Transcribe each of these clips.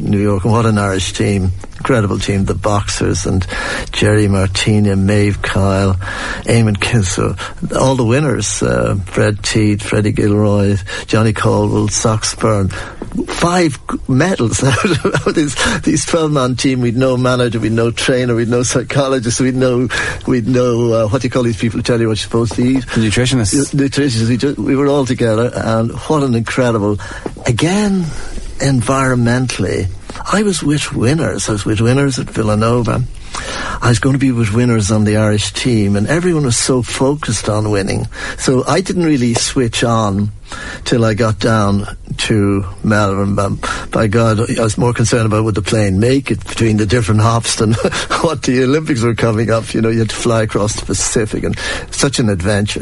New York, and what an Irish team. Incredible team, the boxers, and Jerry Martina, Maeve Kyle, Eamon Kinso, all the winners, Fred Teed, Freddie Gilroy, Johnny Caldwell, Sox Byrne. 5 medals out of this 12-man team. We'd no manager, we'd no trainer, we'd no psychologist, we'd no what do you call these people who tell you what you're supposed to eat? Nutritionists. We were all together, and what an incredible, again, environmentally, I was with winners. I was with winners at Villanova. I was going to be with winners on the Irish team, and everyone was so focused on winning. So I didn't really switch on till I got down to Melbourne. By God, I was more concerned about would the plane make it between the different hops than what the Olympics were coming up. You know, you had to fly across the Pacific, and such an adventure.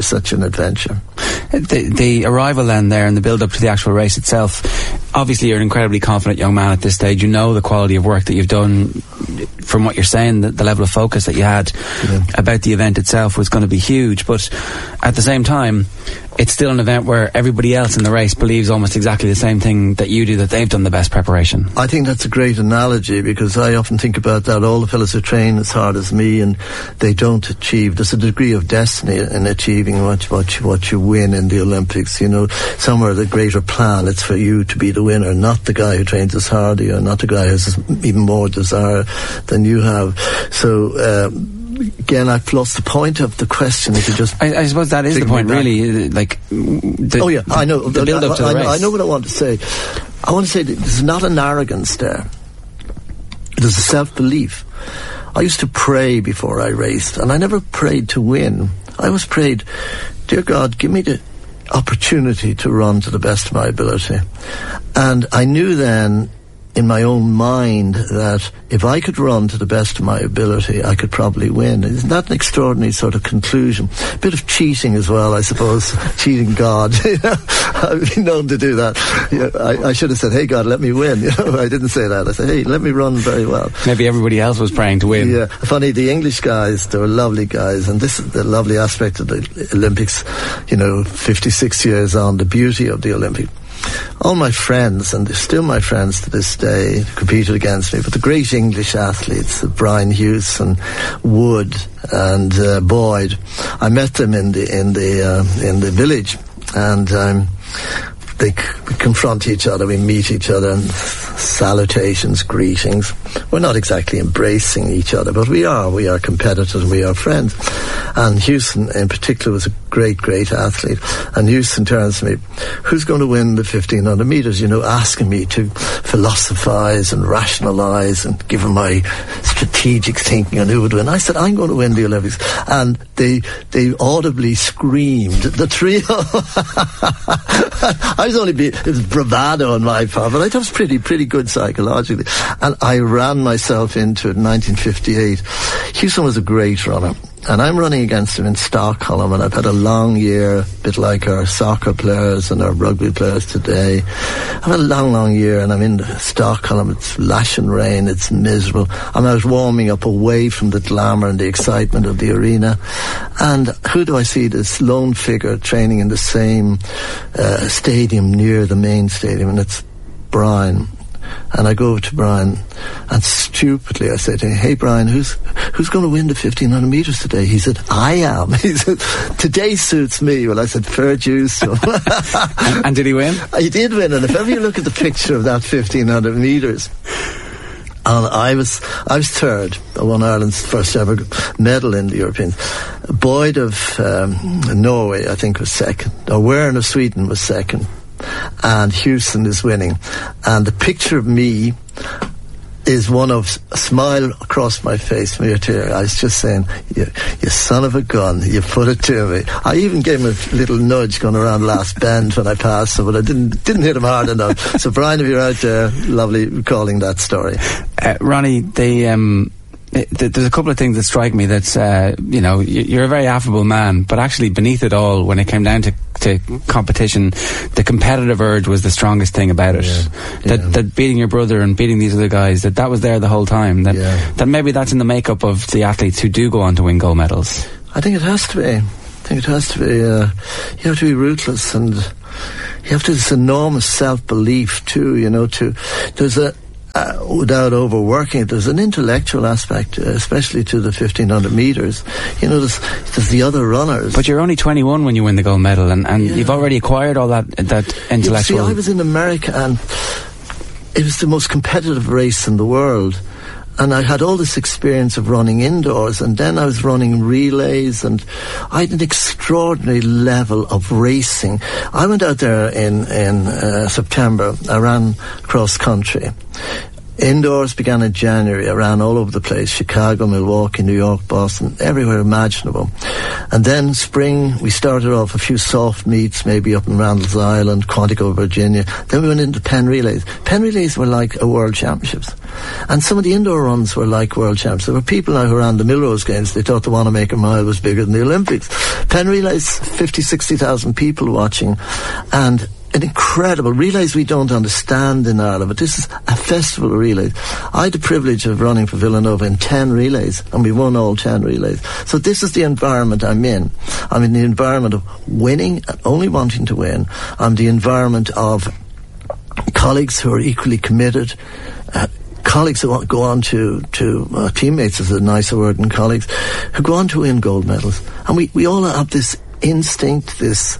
The arrival then there and the build-up to the actual race itself, obviously you're an incredibly confident young man at this stage. You know the quality of work that you've done. From what you're saying, the level of focus that you had about the event itself was going to be huge, but at the same time, it's still an event where everybody else in the race believes almost exactly the same thing that you do, that they've done the best preparation. I think that's a great analogy, because I often think about that. All the fellas who train as hard as me and they don't achieve. There's a degree of destiny in achieving what you win in the Olympics. You know, somewhere the greater plan, it's for you to be the winner, not the guy who trains as hard as you, or not the guy who has even more desire than you have. So, again, I've lost the point of the question. If you just, I suppose that is the point, really. Like, I know. The build-up to the race. I know what I want to say. I want to say that there's not an arrogance there. There's a self-belief. I used to pray before I raced, and I never prayed to win. I always prayed, dear God, give me the opportunity to run to the best of my ability. And I knew then, in my own mind, that if I could run to the best of my ability, I could probably win. Isn't that an extraordinary sort of conclusion? A bit of cheating as well, I suppose. Cheating God. I've been known to do that. I should have said, hey God, let me win. I didn't say that. I said, hey, let me run very well. Maybe everybody else was praying to win. Yeah. Funny, the English guys, they were lovely guys, and this is the lovely aspect of the Olympics, 56 years on, the beauty of the Olympics. All my friends, and they're still my friends to this day, competed against me, but the great English athletes, Brian Hughes and Wood and Boyd, I met them in the village, and we confront each other, we meet each other, and salutations, greetings. We're not exactly embracing each other, but we are competitors, we are friends. And Houston in particular was a great athlete, and Houston turns to me, who's going to win the 1500 metres, asking me to philosophize and rationalize and give him my strategic thinking on who would win. I said, I'm going to win the Olympics. And they audibly screamed, the trio. It was bravado on my part, but I thought it was pretty good psychologically. And I ran myself into it in 1958. Houston was a great runner, and I'm running against him in Stockholm, and I've had a long year, a bit like our soccer players and our rugby players today. I've had a long year, and I'm in Stockholm. It's lashing rain, it's miserable. I'm out warming up away from the glamour and the excitement of the arena, and who do I see? This lone figure training in the same stadium near the main stadium, and it's Brian. And I go over to Brian, and stupidly I say to him, hey Brian, who's going to win the 1500 metres today? He said, I am. He said, today suits me. Well, I said, fair dues to him. And did he win? He did win, and if ever you look at the picture of that 1500 metres, and I was third. I won Ireland's first ever medal in the Europeans. Boyd of Norway, I think, was second. Wern of Sweden was second. And Houston is winning. And the picture of me is one of a smile across my face from ear to ear. I was just saying, you son of a gun, you put it to me. I even gave him a little nudge going around last bend when I passed him, but I didn't hit him hard enough. So Brian, if you're out there, lovely recalling that story. Ronnie, there's a couple of things that strike me. That's you're a very affable man, but actually beneath it all, when it came down to competition, the competitive urge was the strongest thing about it. That beating your brother and beating these other guys, that was there the whole time. That maybe that's in the makeup of the athletes who do go on to win gold medals. I think it has to be. You have to be ruthless, and you have to have this enormous self-belief too. There's without overworking it. There's an intellectual aspect, especially to the 1500 metres. You know, there's the other runners. But you're only 21 when you win the gold medal, and you've already acquired all that intellectual... See, I was in America, and it was the most competitive race in the world. And I had all this experience of running indoors, and then I was running relays, and I had an extraordinary level of racing. I went out there in September. I ran cross country. Indoors began in January. I ran all over the place: Chicago, Milwaukee, New York, Boston, everywhere imaginable. And then spring, we started off a few soft meets, maybe up in Randall's Island, Quantico, Virginia. Then we went into Penn Relays. Penn Relays were like a World Championships. And some of the indoor runs were like World Champs. There were people now who ran the Millrose Games. They thought the Wanamaker Mile was bigger than the Olympics. Penn Relays, 50, 60,000 people watching. And an incredible relays we don't understand in Ireland, but this is a festival of relays. I had the privilege of running for Villanova in 10 relays, and we won all 10 relays. So this is the environment I'm in. I'm in the environment of winning and only wanting to win. I'm the environment of colleagues who are equally committed, colleagues who go on to teammates is a nicer word than colleagues, who go on to win gold medals. And we all have this instinct, this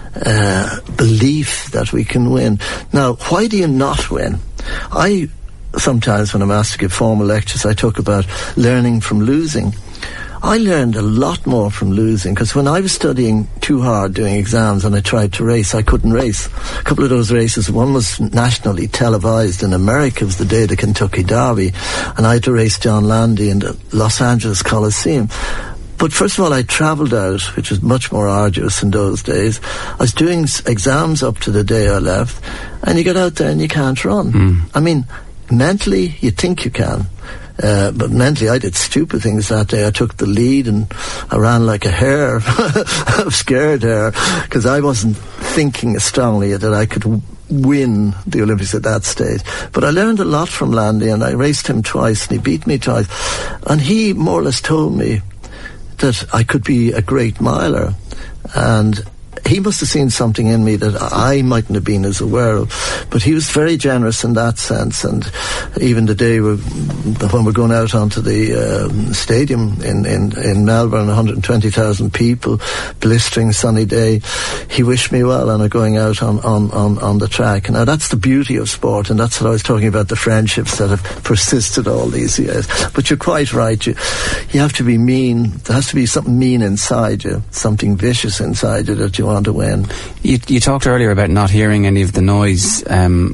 belief that we can win. Now, why do you not win? I sometimes, when I'm asked to give formal lectures, I talk about learning from losing. I learned a lot more from losing, because when I was studying too hard doing exams and I tried to race, I couldn't race. A couple of those races, one was nationally televised in America. It was the day of the Kentucky Derby, and I had to race John Landy in the Los Angeles Coliseum. But first of all, I travelled out, which was much more arduous in those days. I was doing exams up to the day I left, and you get out there and you can't run. I mean, mentally, you think you can. But mentally, I did stupid things that day. I took the lead and I ran like a hare, a scared hare, because I wasn't thinking as strongly that I could win the Olympics at that stage. But I learned a lot from Landy, and I raced him twice, and he beat me twice. And he more or less told me that I could be a great miler, and he must have seen something in me that I mightn't have been as aware of. But he was very generous in that sense. And even the day when we're going out onto the stadium in Melbourne, 120,000 people, blistering sunny day, he wished me well and are going out on the track. Now, that's the beauty of sport, and that's what I was talking about, the friendships that have persisted all these years. But you're quite right. You have to be mean. There has to be something mean inside you, something vicious inside you that you want to win. You talked earlier about not hearing any of the noise from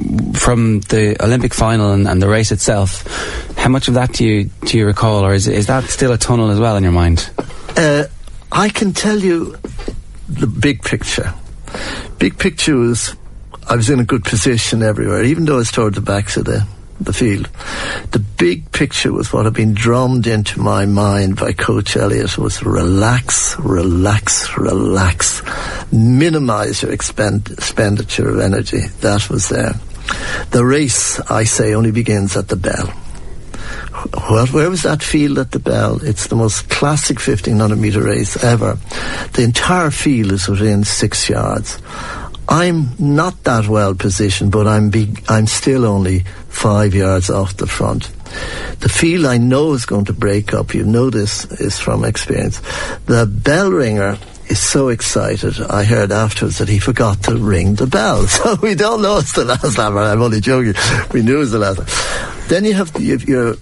the Olympic final and the race itself. How much of that do you recall, or is that still a tunnel as well in your mind? I can tell you the big picture. Big picture was I was in a good position everywhere, even though I was toward the backs of the field. The big picture was what had been drummed into my mind by Coach Elliott was relax, relax, relax. Minimise your expenditure of energy. That was there. The race, I say, only begins at the bell. Where was that field at the bell? It's the most classic 1500 metre race ever. The entire field is within 6 yards. I'm not that well positioned, but I'm still only 5 yards off the front. The field I know is going to break up. You know this is from experience. The bell ringer is so excited. I heard afterwards that he forgot to ring the bell. So we don't know it's the last lap. I'm only joking. We knew it was the last lap. Then you have your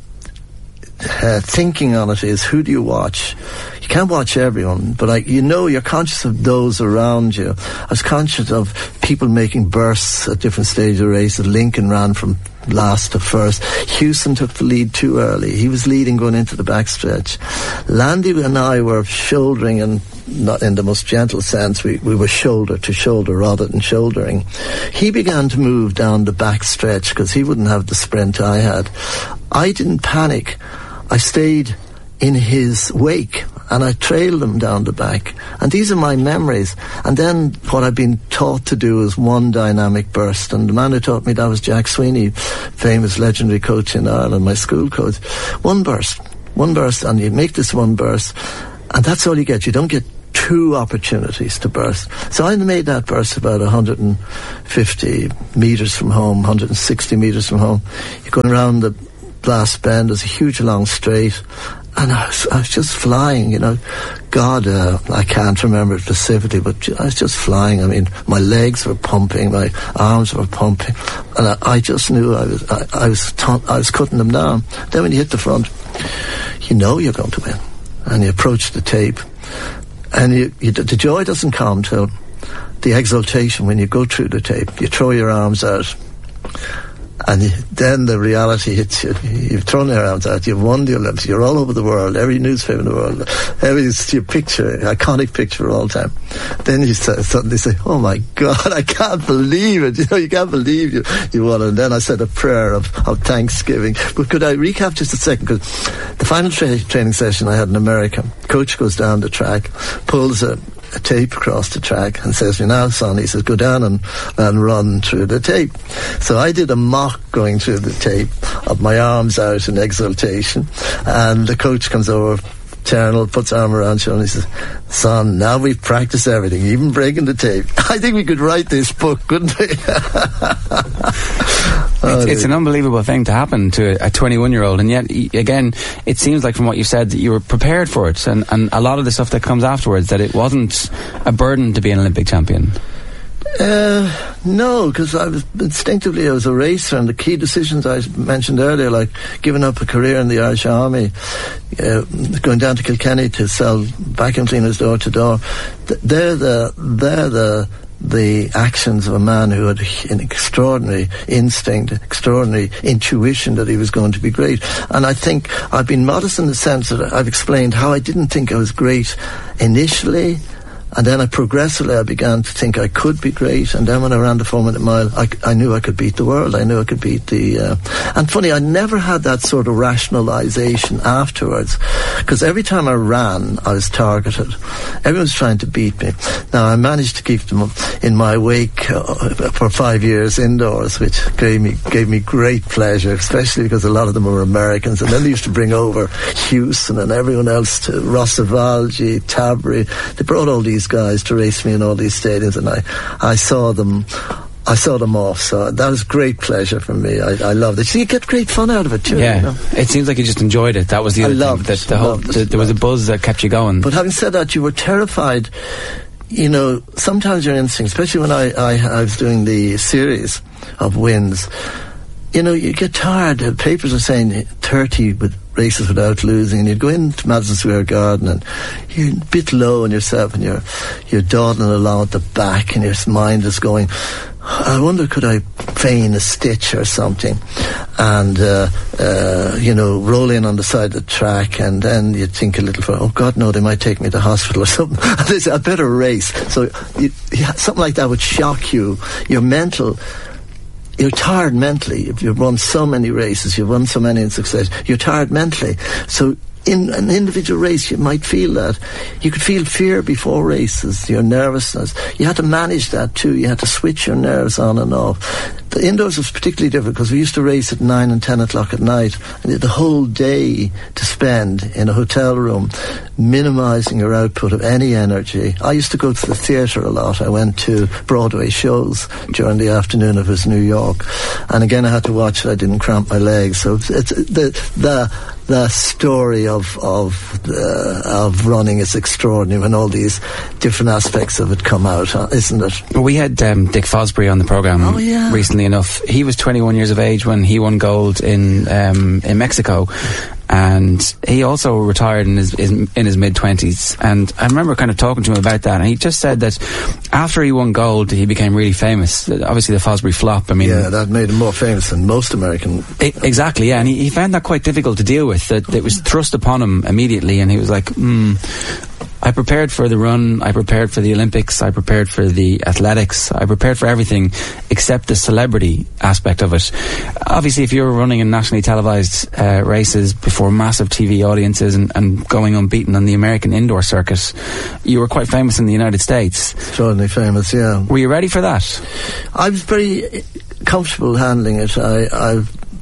thinking on it is, who do you watch? You can't watch everyone, but you're conscious of those around you. I was conscious of people making bursts at different stages of the race. Lincoln ran from last to first. Houston took the lead too early. He was leading going into the backstretch. Landy and I were shouldering, and not in the most gentle sense. We were shoulder to shoulder rather than shouldering. He began to move down the backstretch because he wouldn't have the sprint I had. I didn't panic. I stayed in his wake and I trailed him down the back. And these are my memories. And then what I've been taught to do is one dynamic burst. And the man who taught me that was Jack Sweeney, famous legendary coach in Ireland, my school coach. One burst, and you make this one burst, and that's all you get. You don't get 2 opportunities to burst. So I made that burst about 150 metres from home, 160 metres from home. You're going around the last bend, there's a huge long straight, and I was just flying, God, I can't remember it specifically, but I was just flying. I mean, my legs were pumping, my arms were pumping, and I just knew I was cutting them down. Then when you hit the front, you know you're going to win, and you approach the tape, and the joy doesn't come till the exultation when you go through the tape. You throw your arms out, and then the reality hits you. You've thrown your arms out, you've won the Olympics, you're all over the world, every newspaper in the world, your picture, iconic picture of all time. Then you suddenly say, oh my God, I can't believe it. You can't believe you won. And then I said a prayer of thanksgiving. But could I recap just a second? Because the final training session I had in America, coach goes down the track, pulls a tape across the track and says, now son, he says, go down and run through the tape. So I did a mock going through the tape of my arms out in exultation, and the coach comes over, Ternal, puts his arm around you and he says, son, now we've practiced everything, even breaking the tape. I think we could write this book, couldn't we? It's an unbelievable thing to happen to a 21-year-old, and yet, again, it seems like from what you said that you were prepared for it, and a lot of the stuff that comes afterwards, that it wasn't a burden to be an Olympic champion. No, because I was a racer, and the key decisions I mentioned earlier, like giving up a career in the Irish Army, going down to Kilkenny to sell vacuum cleaners door to door, they're the actions of a man who had an extraordinary instinct, extraordinary intuition that he was going to be great. And I think I've been modest in the sense that I've explained how I didn't think I was great initially, and then progressively I began to think I could be great, and then when I ran the 4-minute mile, I knew I could beat the world. I knew I could beat the... And funny, I never had that sort of rationalisation afterwards, because every time I ran, I was targeted. Everyone was trying to beat me. Now, I managed to keep them in my wake for 5 years indoors, which gave me great pleasure, especially because a lot of them were Americans, and then they used to bring over Houston and everyone else to Rossavalgi, Tabry. They brought all these guys to race me in all these stadiums, and I saw them off, so that was great pleasure for me. I loved it. So you get great fun out of it too. Yeah, It seems like you just enjoyed it. That was the other thing. There was a buzz that kept you going. But having said that, you were terrified. Sometimes your instinct, especially when I was doing the series of wins, you get tired. The papers are saying 30 races without losing, and you'd go into Madison Square Garden and you're a bit low on yourself, and you're dawdling along at the back, and your mind is going, I wonder, could I feign a stitch or something, and roll in on the side of the track, and then you'd think a little, oh God, no, they might take me to hospital or something. And they say, I better race. So something like that would shock you. You're tired mentally. If you've run so many races, you've won so many in succession, you're tired mentally. So in an individual race, you might feel that. You could feel fear before races, your nervousness. You had to manage that too. You had to switch your nerves on and off. The indoors was particularly different because we used to race at 9 and 10 o'clock at night, and you had the whole day to spend in a hotel room, minimising your output of any energy. I used to go to the theatre a lot. I went to Broadway shows during the afternoon if it was New York, and again I had to watch that I didn't cramp my legs. So it's the story of running is extraordinary when all these different aspects of it come out, isn't it? We had Dick Fosbury on the programme recently enough. He was 21 years of age when he won gold in Mexico, and he also retired in his mid-20s. And I remember kind of talking to him about that, and he just said that after he won gold, he became really famous. Obviously, the Fosbury flop. I mean, that made him more famous than most American. Exactly, yeah, and he found that quite difficult to deal with. That it was thrust upon him immediately, and he was like, I prepared for the run, I prepared for the Olympics, I prepared for the athletics, I prepared for everything except the celebrity aspect of it. Obviously, if you're running in nationally televised races before massive TV audiences and going unbeaten on the American indoor circuit, you were quite famous in the United States. Extraordinarily famous, yeah. Were you ready for that? I was very comfortable handling it. I've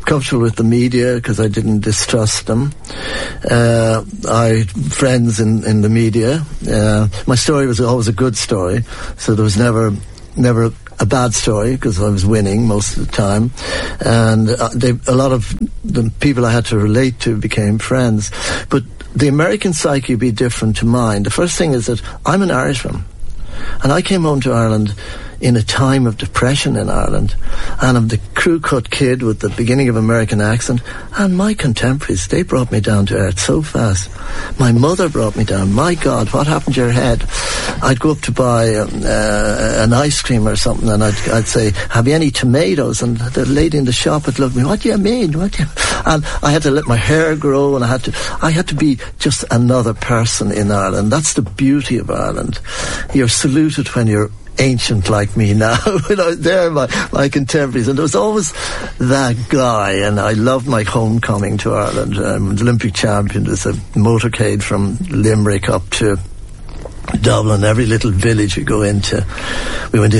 comfortable with the media because I didn't distrust them. I had friends in the media. My story was always a good story, so there was never a bad story because I was winning most of the time, and a lot of the people I had to relate to became friends. But the American psyche would be different to mine. The first thing is that I'm an Irishman, and I came home to Ireland in a time of depression in Ireland, and I'm the crew-cut kid with the beginning of American accent, and my contemporaries, they brought me down to earth so fast. My mother brought me down. My God, what happened to your head? I'd go up to buy an ice cream or something, and I'd say, have you any tomatoes? And the lady in the shop would look at me, what do you mean? And I had to let my hair grow, and I had to be just another person in Ireland. That's the beauty of Ireland. You're saluted when you're ancient like me now. When I was there, my contemporaries, and there was always that guy, and I loved my homecoming to Ireland. Olympic champion. There's a motorcade from Limerick up to Dublin. Every little village we went into, we went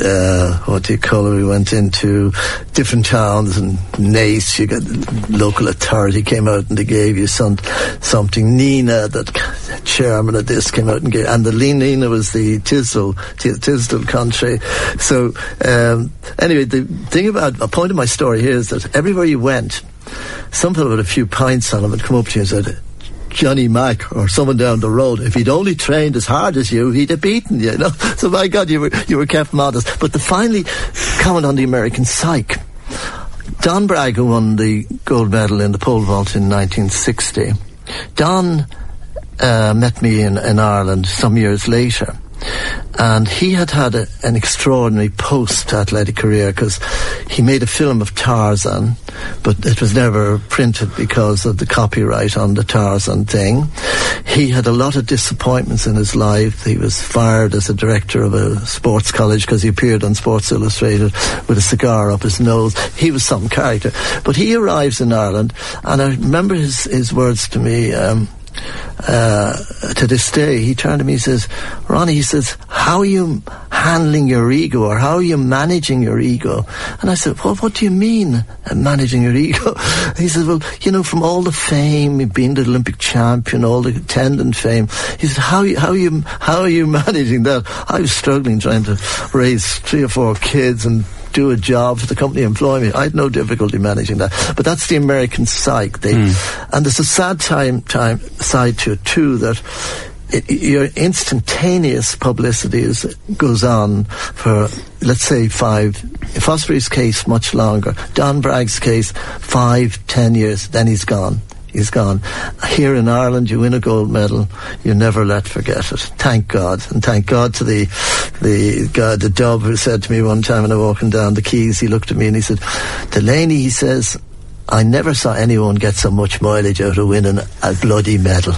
into different towns, and Naas, you got local authority came out and they gave you something. Nina, that chairman of this, came out and gave, and the Nina was the Tisdale country. So anyway, a point of my story here is that everywhere you went, some fellow with a few pints on him would come up to you and said, Johnny Mack or someone down the road, if he'd only trained as hard as you, he'd have beaten you, So my God, you were kept modest. But to finally comment on the American psyche, Don Bragg, who won the gold medal in the pole vault in 1960, Don met me in Ireland some years later. And he had an extraordinary post-athletic career because he made a film of Tarzan, but it was never printed because of the copyright on the Tarzan thing. He had a lot of disappointments in his life. He was fired as a director of a sports college because he appeared on Sports Illustrated with a cigar up his nose. He was some character. But he arrives in Ireland, and I remember his words to me, to this day. He turned to me, he says, Ronnie, he says, how are you handling your ego, or how are you managing your ego? And I said, well, what do you mean managing your ego? He says, well, from all the fame, being the Olympic champion, all the attendant fame, he said, how are you managing that? I was struggling trying to raise 3 or 4 kids and do a job for the company employ me. I had no difficulty managing that. But that's the American psyche. And there's a sad side to it too, that your instantaneous publicity goes on for, let's say, 5. Fosbury's case, much longer. Don Bragg's case, 5-10 years. Then he's gone. He's gone. Here in Ireland, you win a gold medal, you never let forget it. Thank God. And thank God to the guy, the dub, who said to me one time when I was walking down the quays, he looked at me and he said, Delaney, he says, I never saw anyone get so much mileage out of winning a bloody medal.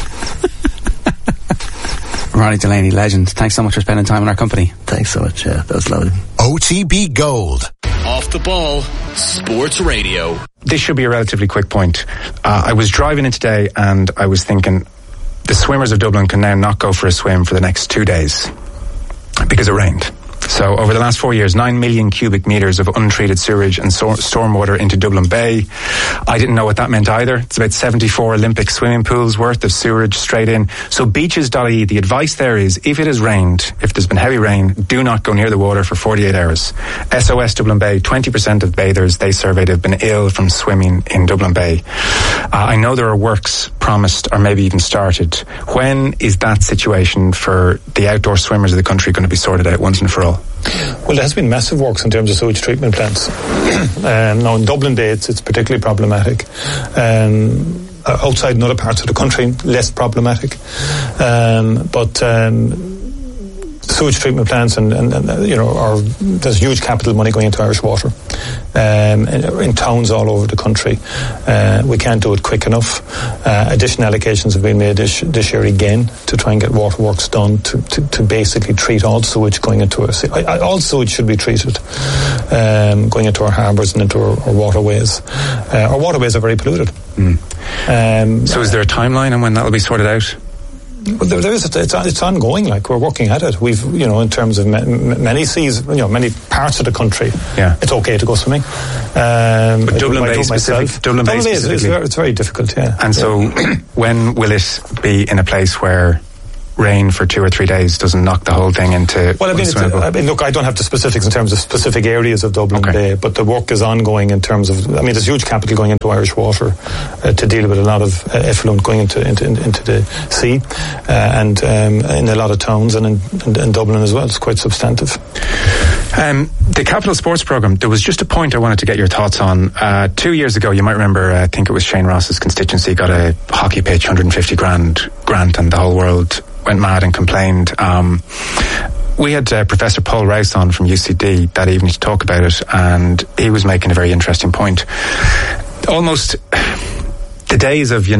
Ronnie Delaney, legend. Thanks so much for spending time in our company. Thanks so much, yeah. That was lovely. OTB Gold. Off the Ball, Sports Radio. This should be a relatively quick point. I was driving in today and I was thinking the swimmers of Dublin can now not go for a swim for the next 2 days because it rained. So over the last 4 years, 9 million cubic metres of untreated sewage and stormwater into Dublin Bay. I didn't know what that meant either. It's about 74 Olympic swimming pools worth of sewage straight in. So beaches.ie, the advice there is, if it has rained, if there's been heavy rain, do not go near the water for 48 hours. SOS Dublin Bay, 20% of bathers they surveyed have been ill from swimming in Dublin Bay. I know there are works promised or maybe even started. When is that situation for the outdoor swimmers of the country going to be sorted out once and for all? Well, there has been massive works in terms of sewage treatment plants. Now in Dublin Bay it's particularly problematic. Outside in other parts of the country, less problematic. Sewage treatment plants and there's huge capital money going into Irish Water in towns all over the country. We can't do it quick enough. Additional allocations have been made this year again to try and get waterworks done to basically treat all sewage going into all sewage should be treated going into our harbours and into our waterways. Our waterways are very polluted. So is there a timeline on when that will be sorted out? Well, there is. It's ongoing. Like, we're working at it. We've, in terms of many seas, many parts of the country. Yeah. It's okay to go swimming. But Dublin Bay specifically, it's very difficult. Yeah. And so, when will it be in a place where rain for 2 or 3 days doesn't knock the whole thing into? Well, look, I don't have the specifics in terms of specific areas of Dublin Bay, but the work is ongoing in terms of. There's huge capital going into Irish water to deal with a lot of effluent going into the sea, and in a lot of towns and in Dublin as well. It's quite substantive. The Capital Sports Programme, there was just a point I wanted to get your thoughts on. 2 years ago, you might remember, I think it was Shane Ross's constituency got a hockey pitch, 150 grand grant, and the whole world went mad and complained. We had Professor Paul Rouse on from UCD that evening to talk about it, and he was making a very interesting point. Almost the days of,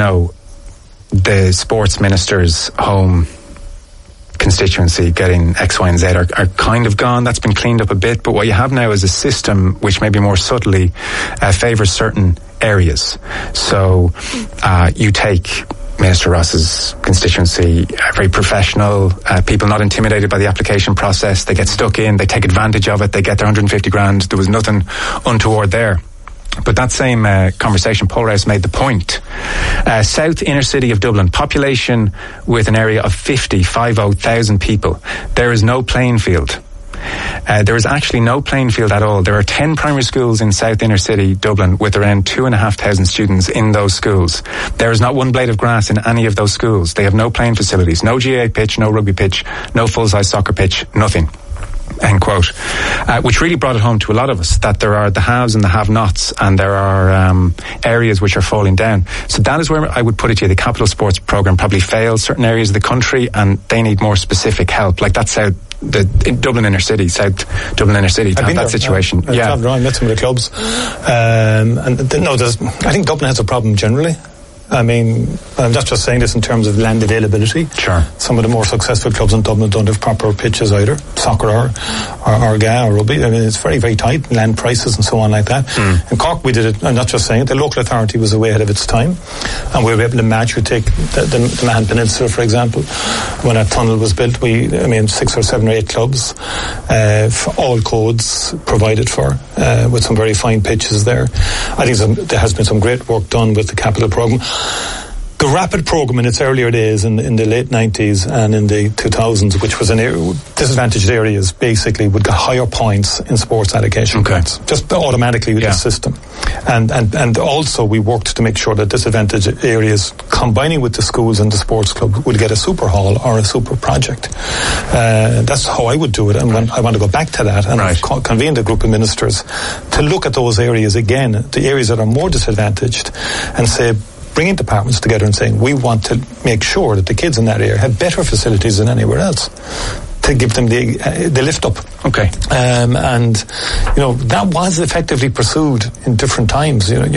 the sports minister's home constituency getting X, Y and Z are kind of gone. That's been cleaned up a bit, but what you have now is a system which maybe more subtly favours certain areas. So you take Minister Ross's constituency, very professional, people not intimidated by the application process. They get stuck in, they take advantage of it, they get their 150 grand. There was nothing untoward there. But that same conversation, Paul Rouse made the point. South inner city of Dublin, population with an area of 50,000 people. There is no playing field. There is actually no playing field at all. There are 10 primary schools in South inner city Dublin with around 2,500 students in those schools. There is not one blade of grass in any of those schools. They have no playing facilities, no GAA pitch, no rugby pitch, no full-size soccer pitch, nothing. End quote. Which really brought it home to a lot of us that there are the haves and the have-nots, and there are areas which are falling down. So that is where I would put it to you. The Capital Sports Programme probably fails certain areas of the country, and they need more specific help. Like that's South Dublin inner city, South Dublin inner city, to have that situation. I met some of the clubs, I think Dublin has a problem generally. I'm not just saying this in terms of land availability. Sure. Some of the more successful clubs in Dublin don't have proper pitches either, soccer or GAA or rugby. It's very, very tight, land prices and so on like that. In Cork, we did it, I'm not just saying it, the local authority was way ahead of its time, and we were able to match. We take the Mahon Peninsula, for example. When that tunnel was built, 6 or 7 or 8 clubs, for all codes provided for, with some very fine pitches there. I think there has been some great work done with the Capital Programme. The Rapid programme in its earlier days in the late 90s and in the 2000s, which was in disadvantaged areas, basically would get higher points in sports allocation points, just automatically with the system. And also we worked to make sure that disadvantaged areas, combining with the schools and the sports club, would get a super hall or a super project. That's how I would do it, and I want to go back to that, and I've convened a group of ministers to look at those areas again, the areas that are more disadvantaged, and say, bringing departments together and saying, we want to make sure that the kids in that area have better facilities than anywhere else, to give them the lift up. Okay. And that was effectively pursued in different times, in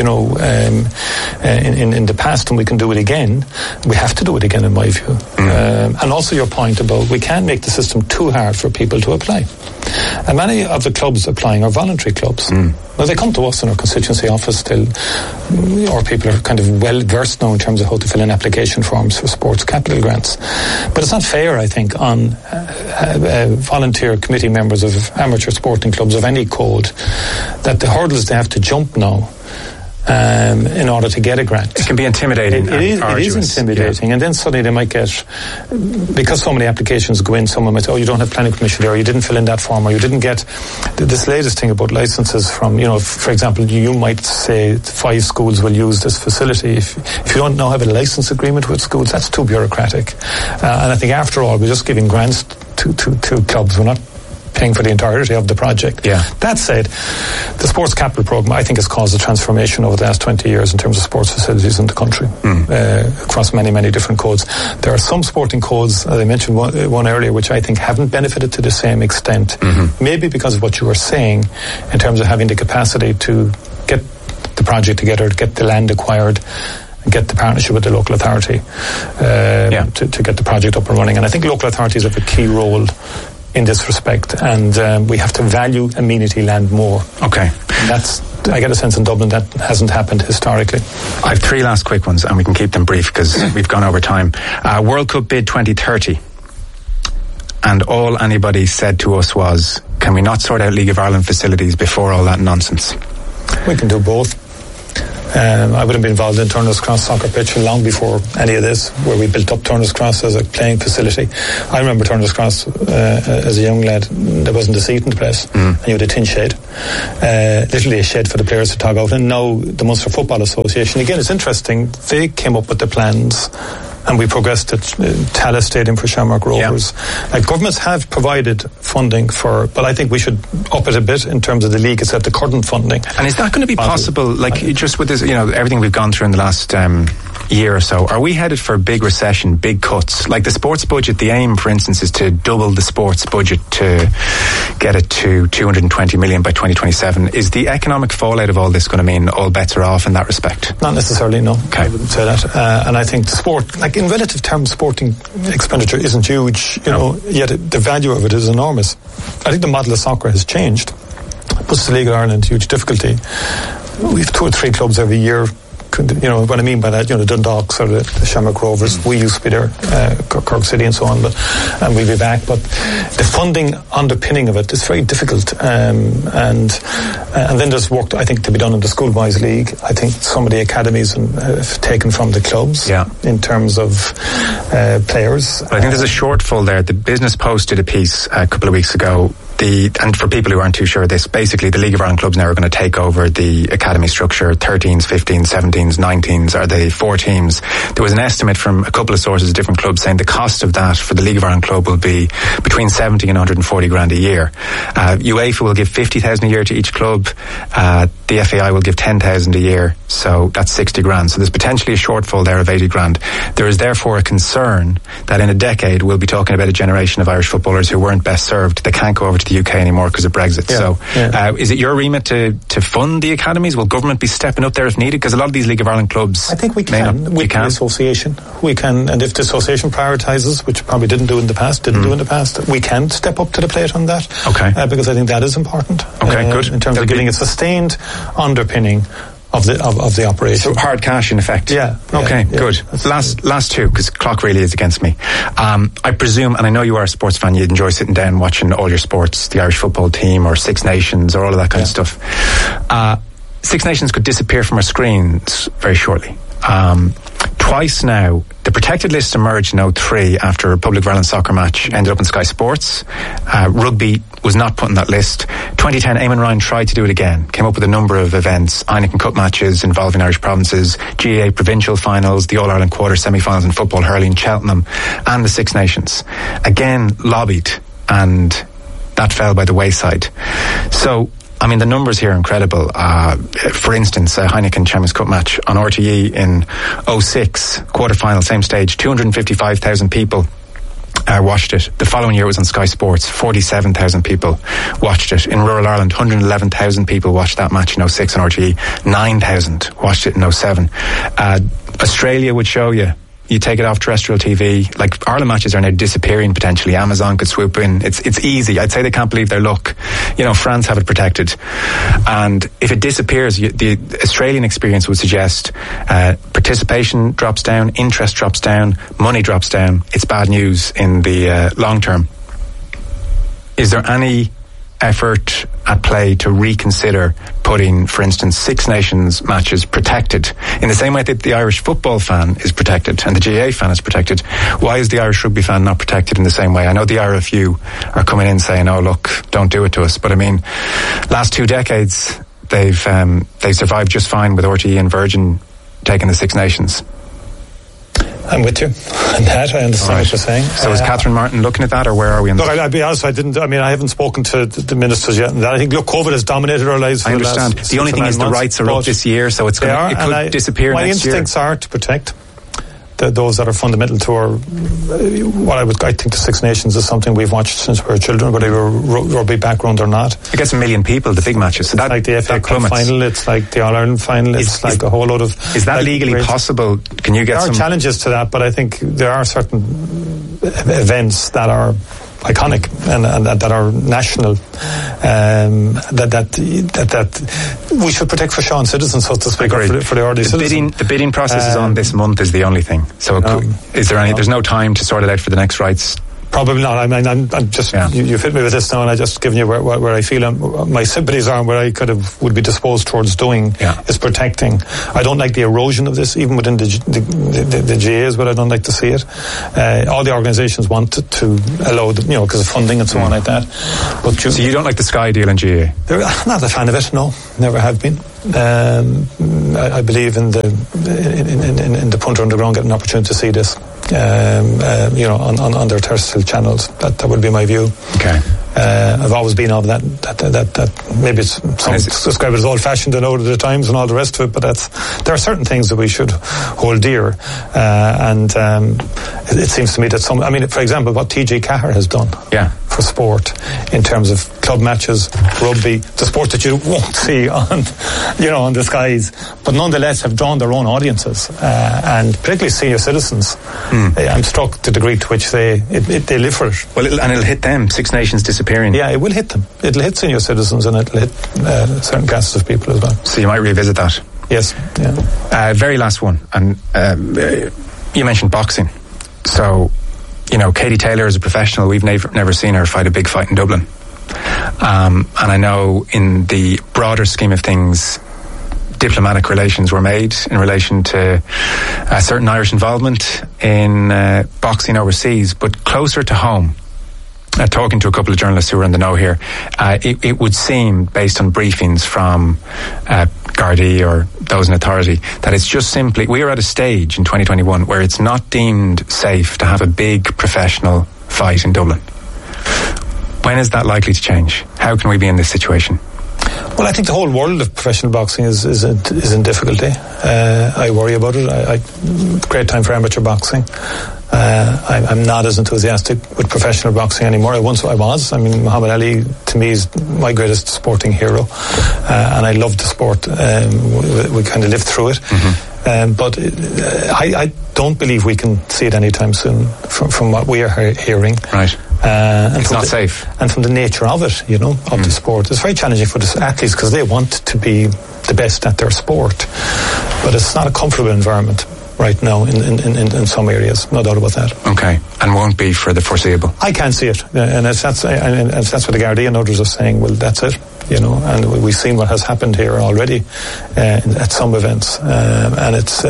the past, and we can do it again. We have to do it again, in my view. And also your point about we can't make the system too hard for people to apply. And many of the clubs applying are voluntary clubs. Now, they come to us in our constituency office still, or people are kind of well versed now in terms of how to fill in application forms for sports capital grants. But it's not fair, I think, on volunteer committee members of amateur sporting clubs of any code, that the hurdles they have to jump now in order to get a grant. It can be intimidating. It is intimidating, and then suddenly they might get, because so many applications go in, someone might say, you don't have planning permission there, or you didn't fill in that form, or you didn't get this latest thing about licenses from, for example, you might say 5 schools will use this facility. If you don't now have a license agreement with schools, that's too bureaucratic. And I think after all, we're just giving grants to clubs. We're not paying for the entirety of the project. That said, the Sports Capital Programme, I think, has caused a transformation over the last 20 years in terms of sports facilities in the country, across many, many different codes. There are some sporting codes, as I mentioned one earlier, which I think haven't benefited to the same extent, maybe because of what you were saying in terms of having the capacity to get the project together, to get the land acquired, and get the partnership with the local authority to get the project up and running. And I think local authorities have a key role in this respect, and we have to value amenity land more. Okay. And that's I get a sense in Dublin that hasn't happened historically. I have 3 last quick ones, and we can keep them brief because we've gone over time. World Cup bid 2030. And all anybody said to us was, can we not sort out League of Ireland facilities before all that nonsense? We can do both. I would have been involved in Turner's Cross soccer pitch long before any of this, where we built up Turner's Cross as a playing facility. I remember Turner's Cross as a young lad. There wasn't a seat in the place, and you had a tin shed, literally a shed for the players to tug out. And now the Munster Football Association, again, it's interesting, they came up with the plans, and we progressed to Tallaght Stadium for Shamrock Rovers. Yeah. Governments have provided funding for, but I think we should up it a bit in terms of the league itself, the current funding. And is that going to be possible, like just with this, everything we've gone through in the last year or so, are we headed for a big recession, big cuts? Like the sports budget, the aim, for instance, is to double the sports budget to get it to 220 million by 2027. Is the economic fallout of all this going to mean all bets are off in that respect? Not necessarily, no. Okay. I wouldn't say that. And I think the sport, like in relative terms, sporting expenditure isn't huge, yet the value of it is enormous. I think the model of soccer has changed. It puts the League of Ireland huge difficulty. We have 2 or 3 clubs every year. What I mean by that, the Dundalks or the Shamrock Rovers, we used to be there, Cork City and so on, and we'll be back. But the funding underpinning of it is very difficult, and then there's work I think to be done in the Schoolboys League. I think some of the academies have taken from the clubs in terms of players. But I think there's a shortfall there. The Business Post did a piece a couple of weeks ago. And for people who aren't too sure of this, basically the League of Ireland clubs now are going to take over the academy structure. 13s, 15s, 17s, 19s are the 4 teams. There was an estimate from a couple of sources of different clubs saying the cost of that for the League of Ireland club will be between 70 and 140 grand a year. UEFA will give 50,000 a year to each club. The FAI will give 10,000 a year, so that's 60 grand. So there's potentially a shortfall there of 80 grand. There is therefore a concern that in a decade we'll be talking about a generation of Irish footballers who weren't best served. They can't go over to the UK anymore because of Brexit. Is it your remit to fund the academies? Will government be stepping up there if needed? Because a lot of these League of Ireland clubs, I think we can. We can. The association, we can, and if the association prioritises, which probably didn't do in the past, we can step up to the plate on that. Okay. Because I think that is important. Okay, good. In terms of giving a sustained underpinning of the operation. So hard cash in effect. Yeah. Okay, good. Last 2, because clock really is against me. I presume, and I know you are a sports fan, you'd enjoy sitting down watching all your sports, the Irish football team or Six Nations or all of that kind of stuff. Six Nations could disappear from our screens very shortly. Twice now, the protected list emerged in 2003 after a Republic of Ireland soccer match ended up on Sky Sports. Rugby was not put on that list. 2010, Eamon Ryan tried to do it again, came up with a number of events, Heineken Cup matches involving Irish provinces, GAA provincial finals, the All-Ireland quarter semi-finals in football, hurling, Cheltenham, and the Six Nations. Again, lobbied, and that fell by the wayside. So, I mean, the numbers here are incredible. For instance, a Heineken Champions Cup match on RTE in 2006, quarter-final, same stage, 255,000 people watched it. The following year it was on Sky Sports, 47,000 people watched it. In rural Ireland, 111,000 people watched that match in 2006 on RTE, 9,000 watched it in 2007. Australia would show you. You take it off terrestrial TV, like Ireland matches are now disappearing potentially. Amazon could swoop in. It's easy. I'd say they can't believe their luck. France have it protected. And if it disappears, the Australian experience would suggest participation drops down, interest drops down, money drops down. It's bad news in the long term. Is there any effort at play to reconsider putting, for instance, Six Nations matches protected in the same way that the Irish football fan is protected and the GAA fan is protected? Why is the Irish rugby fan not protected in the same way? I know the RFU are coming in saying, oh look, don't do it to us, but I mean, last 2 decades they've survived just fine with RTE and Virgin taking the Six Nations. I'm with you on that. I understand what you're saying. So is Catherine Martin looking at that, or where are we in that? Look, I'll be honest, I haven't spoken to the ministers yet. I think, look, COVID has dominated our lives for I understand. The only thing is the rights are up this year, so it could disappear next year. My instincts are to protect those that are fundamental to our I think the Six Nations is something we've watched since we were children, whether they were rugby background or not. It gets 1 million people, the big matches. So it's like the FA Cup final, it's like the All-Ireland final, it's like a whole lot of... Is that legally possible? Can you get There are challenges to that, but I think there are certain events that are iconic and that are national, that we should protect for Sean citizens, so to speak, for the ordinary citizen. The bidding process is on this month is the only thing. So is there there's no time to sort it out for the next rights? Probably not. I mean, I'm just you hit me with this now, and I just given you where I feel my sympathies are, where I would be disposed towards doing is protecting. I don't like the erosion of this, even within the GAs, but I don't like to see it. All the organisations want to allow because of funding and so on like that. But so you don't like the Sky deal in GA? I'm not a fan of it. No, never have been. I believe in the punter underground getting an opportunity to see this. On their terrestrial channels. That would be my view. Okay. I've always been of that maybe it's some describe it as old-fashioned and out of the times and all the rest of it, but there are certain things that we should hold dear, and it seems to me that for example, what TG Cahir has done for sport in terms of club matches, rugby, the sport that you won't see on the Skies, but nonetheless have drawn their own audiences, and particularly senior citizens. I'm struck the degree to which they live for it. Well, it'll hit them. Six Nations disappearing. Yeah, it will hit them. It'll hit senior citizens, and it'll hit certain classes of people as well. So you might revisit that. Yes. Yeah. Very last one, and you mentioned boxing. So, Katie Taylor is a professional. We've never seen her fight a big fight in Dublin. And I know in the broader scheme of things, diplomatic relations were made in relation to certain Irish involvement in boxing overseas, but closer to home, talking to a couple of journalists who are in the know here, it would seem, based on briefings from Gardaí or those in authority, that it's just simply, we are at a stage in 2021 where it's not deemed safe to have a big professional fight in Dublin. When is that likely to change? How can we be in this situation? Well, I think the whole world of professional boxing is in difficulty. I worry about it. Great time for amateur boxing. I'm not as enthusiastic with professional boxing anymore. I was. I mean, Muhammad Ali, to me, is my greatest sporting hero. And I love the sport. We kind of lived through it. Mm-hmm. But I don't believe we can see it anytime soon from what we are hearing. Right. It's not safe. And from the nature of it, of the sport. It's very challenging for the athletes because they want to be the best at their sport. But it's not a comfortable environment right now in some areas, no doubt about that. Okay, and won't be for the foreseeable? I can't see it. And if that's what the Gardaí and others are saying, well, that's it. And we've seen what has happened here already at some events. And it's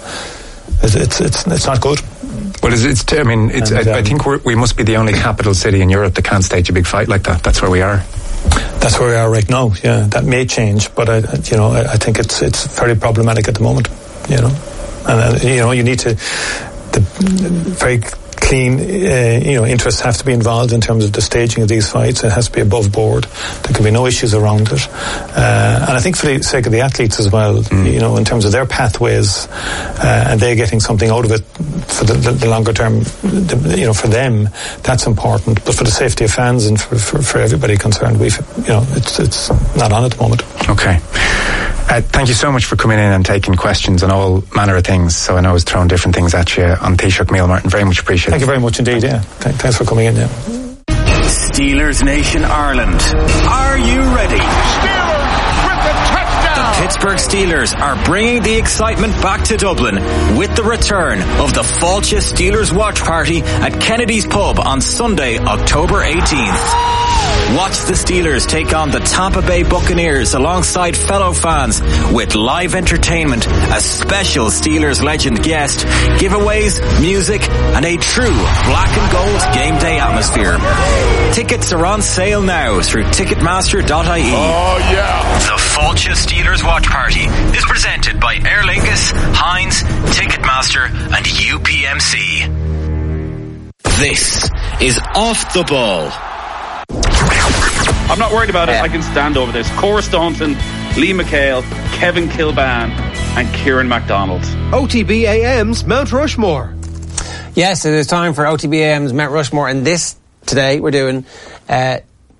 not good. Well, I think we must be the only capital city in Europe that can't stage a big fight like that. That's where we are. That's where we are right now. Yeah, that may change, but I think it's very problematic at the moment. And you need to very clean, interests have to be involved in terms of the staging of these fights. It has to be above board. There can be no issues around it. And I think for the sake of the athletes as well, in terms of their pathways, and they're getting something out of it for the longer term, for them, that's important. But for the safety of fans and for everybody concerned, it's not on at the moment. Okay. Thank you so much for coming in and taking questions on all manner of things. So I know I was throwing different things at you on Taoiseach Miall Martin. Very much appreciated. Thank you very much indeed, yeah. Thanks for coming in, yeah. Steelers Nation Ireland. Are you ready? Steelers with the touchdown! The Pittsburgh Steelers are bringing the excitement back to Dublin with the return of the Fáilte Steelers Watch Party at Kennedy's Pub on Sunday, October 18th. Watch the Steelers take on the Tampa Bay Buccaneers alongside fellow fans with live entertainment, a special Steelers legend guest, giveaways, music, and a true black and gold game day atmosphere. Tickets are on sale now through Ticketmaster.ie. Oh yeah! The Fáilte Steelers Watch Party is presented by Aer Lingus, Heinz, Ticketmaster, and UPMC. This is Off the Ball. I'm not worried about it. I can stand over this. Cora Staunton, Lee McHale, Kevin Kilban and Kieran MacDonald. OTB AM's Mount Rushmore. Yes, it is time for OTB AM's Mount Rushmore, and today we're doing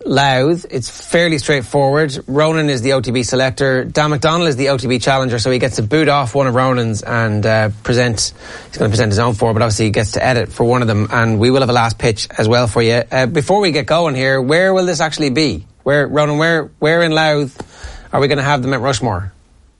Louth. It's fairly straightforward. Ronan is the OTB selector. Dan McDonnell is the OTB challenger, so he gets to boot off one of Ronan's and present. He's going to present his own four, but obviously he gets to edit for one of them, and we will have a last pitch as well for you. Before we get going here, where will this actually be? Ronan, where in Louth are we going to have the Mount Rushmore?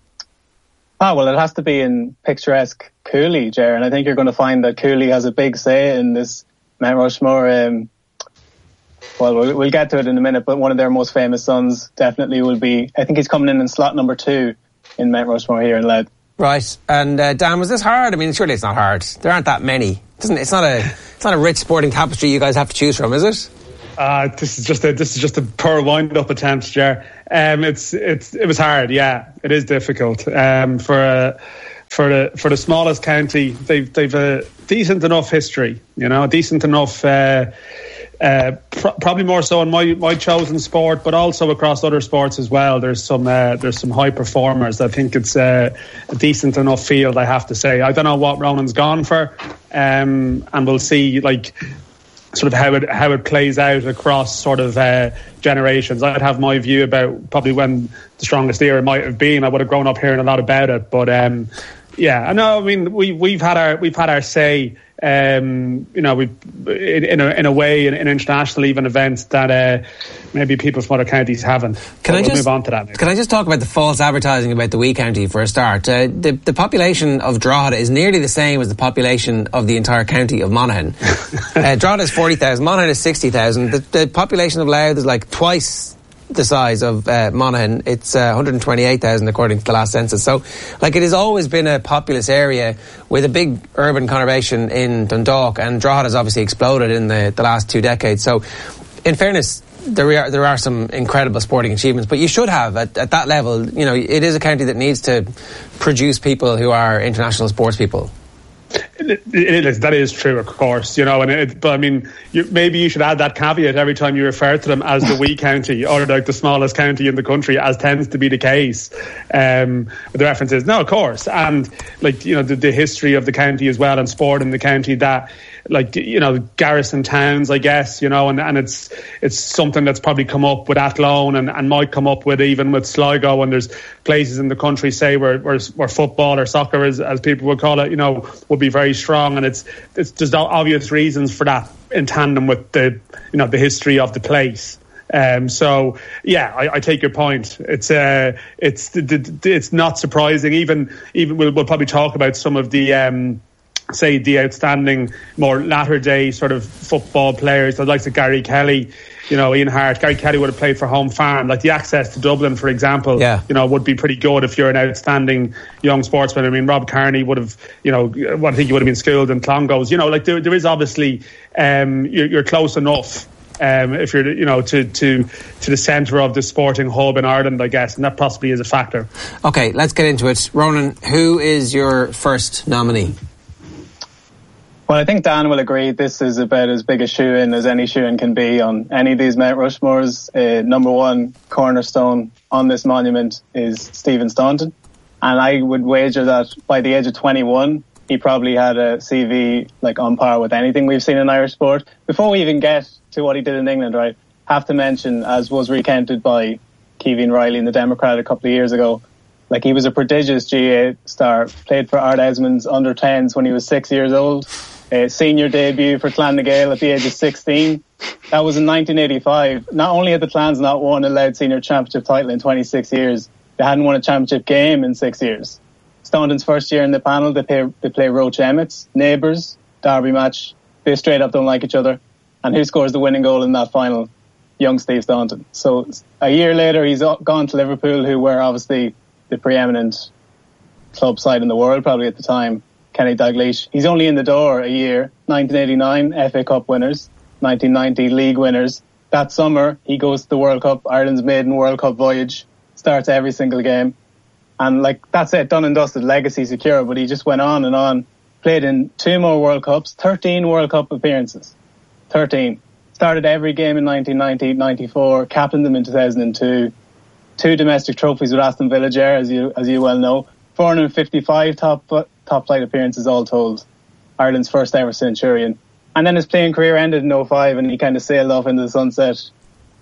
Well, it has to be in picturesque Cooley, Ger, and I think you're going to find that Cooley has a big say in this Mount Rushmore. Well, we'll get to it in a minute, but one of their most famous sons definitely will be, I think he's coming in slot number 2 in Mount Rushmore here in Louth. Right. And Dan, was this hard? I mean, surely it's not hard. There aren't that many. It's not a rich sporting tapestry you guys have to choose from, is it? This is just a poor wind-up attempt, Ger. It was hard. Yeah, it is difficult. For the smallest county, they've a decent enough history. Decent enough. Probably more so in my chosen sport, but also across other sports as well. There's some high performers. I think it's a decent enough field, I have to say. I don't know what Ronan's gone for, and we'll see sort of how it plays out across sort of generations. I'd have my view about probably when the strongest era might have been. I would have grown up hearing a lot about it, but yeah, I know. I mean, we've had our say. We in a way in international even events that maybe people from other counties haven't. We'll move on to that. Maybe. Can I just talk about the false advertising about the wee county for a start? The population of Drogheda is nearly the same as the population of the entire county of Monaghan. Drogheda is 40,000, Monaghan is 60,000. The population of Louth is like twice the size of Monaghan. It's 128,000 according to the last census. So, it has always been a populous area with a big urban conurbation in Dundalk, and Drogheda has obviously exploded in the last 2 decades. So, in fairness, there are some incredible sporting achievements, but you should have at that level. It is a county that needs to produce people who are international sports people. That is true, of course, but I mean, maybe you should add that caveat every time you refer to them as the wee county or the smallest county in the country, as tends to be the case. The reference is, no, of course, and the history of the county as well, and sport in the county, that garrison towns, I guess, and it's something that's probably come up with Athlone and might come up with even with Sligo, and there's places in the country, say, where football or soccer, as people would call it, would be very strong, and it's just obvious reasons for that in tandem with the history of the place. So yeah, I take your point. It's not surprising. Even we'll probably talk about some of the say the outstanding, more latter day sort of football players, the likes of Gary Kelly, Ian Hart. Gary Kelly would have played for Home Farm. Like the access to Dublin, for example, would be pretty good if you're an outstanding young sportsman. I mean, Rob Kearney would have, I think he would have been schooled in Clongowes. There is obviously, you're close enough. If you're, to the centre of the sporting hub in Ireland, I guess, and that possibly is a factor. Okay, let's get into it. Ronan, who is your first nominee? Well, I think Dan will agree this is about as big a shoe-in as any shoe-in can be on any of these Mount Rushmores. Number one cornerstone on this monument is Stephen Staunton. And I would wager that by the age of 21, he probably had a CV on par with anything we've seen in Irish sport. Before we even get to what he did in England, right, have to mention, as was recounted by Keevin Riley in the Democrat a couple of years ago, he was a prodigious GA star, played for Art Esmond's under-10s when he was 6 years old. Senior debut for Clan na Gael at the age of 16. That was in 1985. Not only had the Clans not won a Louth Senior Championship title in 26 years, they hadn't won a championship game in 6 years. Staunton's first year in the panel, they play Roche Emmets, neighbours, derby match. They straight up don't like each other. And who scores the winning goal in that final? Young Steve Staunton. So a year later, he's gone to Liverpool, who were obviously the preeminent club side in the world, probably at the time. Kenny Dalglish. He's only in the door a year. 1989 FA Cup winners, 1990 league winners. That summer, he goes to the World Cup, Ireland's maiden World Cup voyage, starts every single game. And that's it, done and dusted, legacy secure. But he just went on and on, played in 2 more World Cups, 13 World Cup appearances. 13. Started every game in 1990, 94, captained them in 2002. 2 domestic trophies with Aston Villa, Ger, as you well know. 455 top flight appearances all told. Ireland's first ever Centurion. And then his playing career ended in 05 and he kind of sailed off into the sunset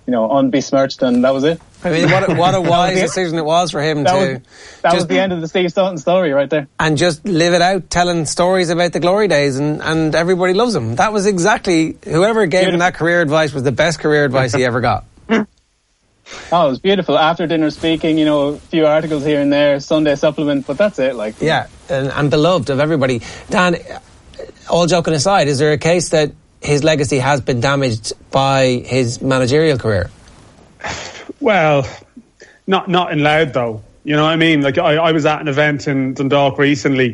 unbesmirched, and that was it. I mean, what a wise decision it was for him that was the end of the Steve Staunton story right there. And just live it out, telling stories about the glory days, and everybody loves him. That was exactly, whoever gave him that career advice was the best career advice he ever got. Oh, it was beautiful. After dinner speaking, a few articles here and there, Sunday supplement, but that's it. Yeah, and beloved of everybody. Dan, all joking aside, is there a case that his legacy has been damaged by his managerial career? Well, not in Louth though. You know what I mean? I was at an event in Dundalk recently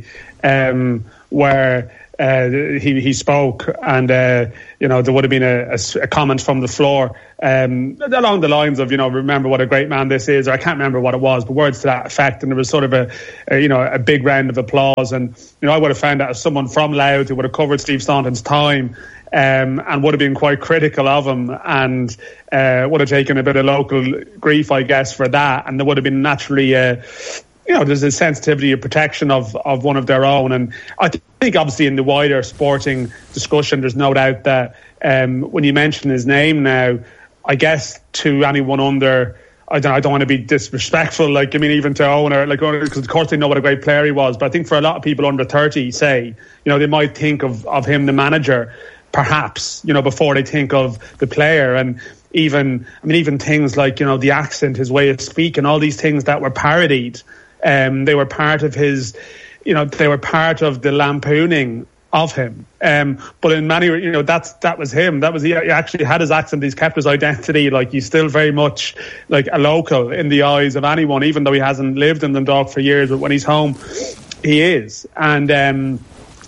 where he spoke, and there would have been a comment from the floor along the lines of, remember what a great man this is, or I can't remember what it was, but words to that effect. And there was sort of a big round of applause. And I would have found that as someone from Louth who would have covered Steve Staunton's time, and would have been quite critical of him, and would have taken a bit of local grief, I guess, for that. And there would have been naturally there's a sensitivity of protection of one of their own. And I think obviously in the wider sporting discussion, there's no doubt that when you mention his name now, I guess to anyone under, I don't want to be disrespectful, even to owner, because of course they know what a great player he was, but I think for a lot of people under 30, say, they might think of him, the manager, perhaps, before they think of the player. And even things like, the accent, his way of speaking, all these things that were parodied, they were part of his, they were part of the lampooning of him. But in many, that was him. He actually had his accent. He's kept his identity. He's still very much a local in the eyes of anyone, even though he hasn't lived in Dundalk for years. But when he's home, he is. And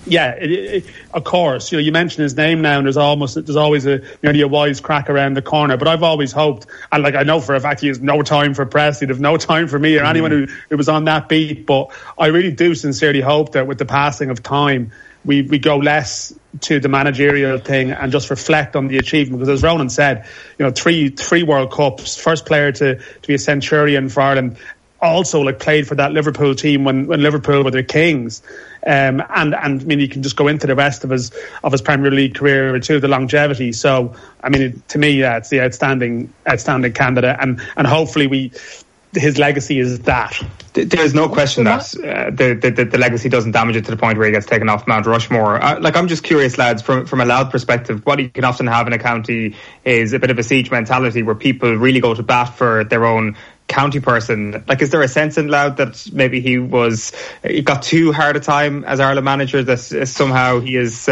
of course, you mention his name now, and there's always nearly a wise crack around the corner. But I've always hoped, and I know for a fact he has no time for press, he'd have no time for me or anyone who was on that beat. But I really do sincerely hope that with the passing of time, we go less to the managerial thing and just reflect on the achievement. Because as Ronan said, three World Cups, first player to be a centurion for Ireland, also played for that Liverpool team when Liverpool were the kings. And you can just go into the rest of his Premier League career too, the longevity. So to me, it's the outstanding candidate, and hopefully his legacy is that. There's no question that the legacy doesn't damage it to the point where he gets taken off Mount Rushmore. I'm just curious, lads, from a Louth perspective, what you can often have in a county is a bit of a siege mentality where people really go to bat for their own county person. Is there a sense in Louth that maybe he got too hard a time as Ireland manager, that somehow he is